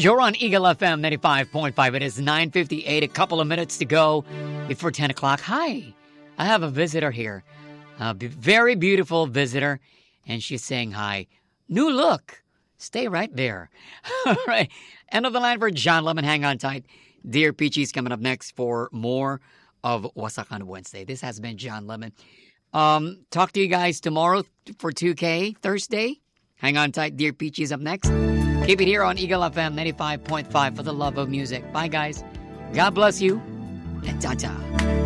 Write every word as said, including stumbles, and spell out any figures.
You're on Eagle F M ninety-five point five. It is nine fifty-eight, a couple of minutes to go before ten o'clock. Hi, I have a visitor here. A b- very beautiful visitor. And she's saying hi. New look. Stay right there. All right. End of the line for John Lemon. Hang on tight. Dear Peachy's coming up next for more of Wasakan Wednesday. This has been John Lemon. Um, talk to you guys tomorrow for two K Thursday. Hang on tight. Dear Peachy's up next. Keep it here on Eagle F M ninety-five point five for the love of music. Bye, guys. God bless you. And ta-ta.